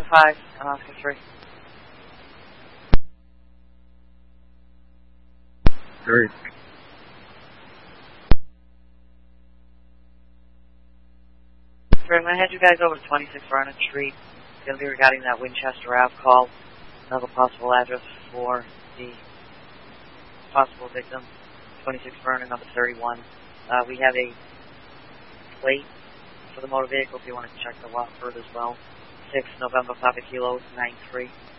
5, Oscar 3. Great. I'm going to head you guys over to 26 Vernon Street. It's going to be regarding that Winchester Ave call. Another possible address for the possible victim, 26 Vernon, number 31. We have a plate for the motor vehicle if you want to check the Watford as well. 6 November Papa Kilo 93.